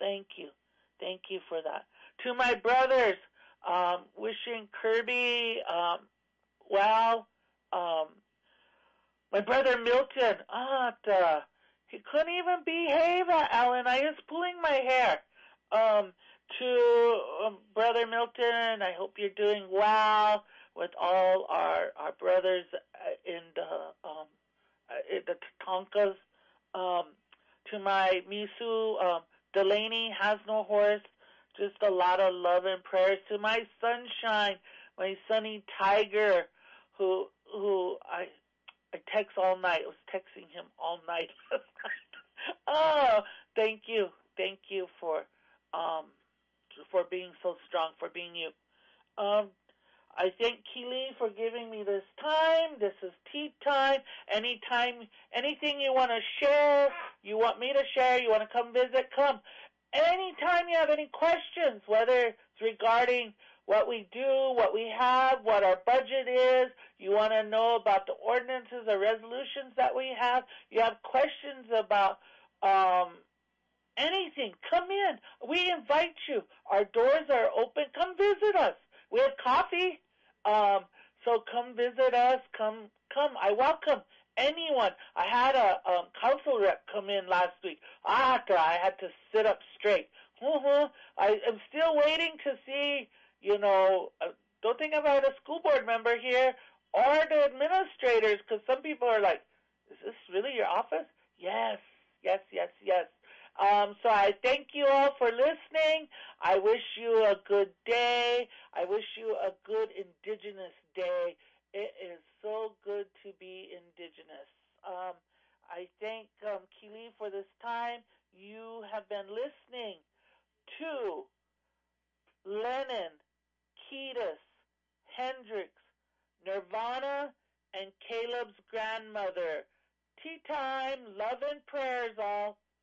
Thank you. Thank you for that. To my brothers, wishing Kirby, well, my brother Milton, he couldn't even behave, Alan. I was pulling my hair. To Brother Milton, I hope you're doing well with all our brothers in the Tatankas. To my Misu, Delaney has no horse. Just a lot of love and prayers. To my sunshine, my sunny tiger, who I text all night. I was texting him all night last night. Oh, thank you for being so strong, for being you. I thank Keely for giving me this time. This is tea time. Anytime, anything you want to share, you want me to share, you want to come visit, come. Anytime you have any questions, whether it's regarding what we do, what we have, what our budget is, you want to know about the ordinances or resolutions that we have, you have questions about anything, come in. We invite you. Our doors are open. Come visit us. We have coffee. So come visit us. Come. I welcome anyone. I had a council rep come in last week. I had to sit up straight. I am still waiting to see, don't think about a school board member here or the administrators, because some people are like, is this really your office? Yes. So I thank you all for listening. I wish you a good day. I wish you a good Indigenous Day. It is so good to be Indigenous. I thank Keely for this time. You have been listening to Lennon, Kiedis, Hendrix, Nirvana, and Caleb's grandmother. Tea time, love and prayers all.